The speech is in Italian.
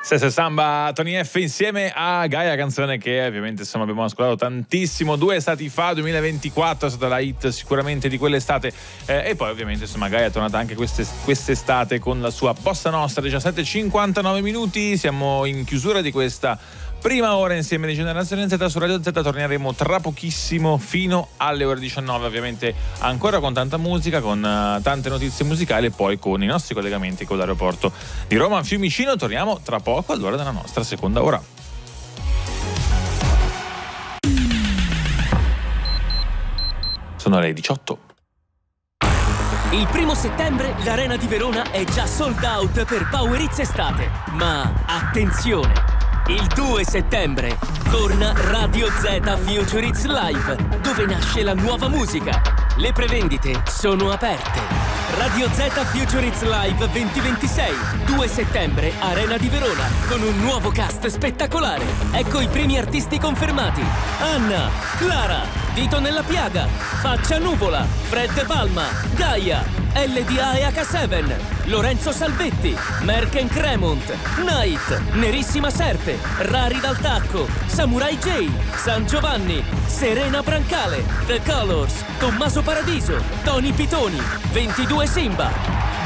Stessa Samba, Tony F insieme a Gaia, canzone che ovviamente insomma abbiamo ascoltato tantissimo 2 estati fa, 2024 è stata la hit sicuramente di quell'estate, e poi ovviamente insomma Gaia è tornata anche quest'estate con la sua Bossa Nostra. 17:59 minuti, siamo in chiusura di questa prima ora insieme di Generazione Z su Radio Z. Torneremo tra pochissimo fino alle ore 19, ovviamente ancora con tanta musica, con tante notizie musicali e poi con i nostri collegamenti con l'aeroporto di Roma Fiumicino. Torniamo tra poco all'ora della nostra seconda ora. Sono le 18. Il 1° settembre l'Arena di Verona è già sold out per Power Hits Estate. Ma attenzione! Il 2 settembre torna Radio Z Future Hits Live, dove nasce la nuova musica. Le prevendite sono aperte. Radio Z Future Hits Live 2026, 2 settembre, Arena di Verona, con un nuovo cast spettacolare. Ecco i primi artisti confermati: Anna, Clara, Dito nella Piaga, Faccia Nuvola, Fred Palma, Gaia, LDA e H7, Lorenzo Salvetti, Merken Cremont, Night, Nerissima Serpe, Rari dal Tacco, Samurai J, San Giovanni, Serena Brancale, The Colors, Tommaso Paradiso, Tony Pitoni, 22 Simba.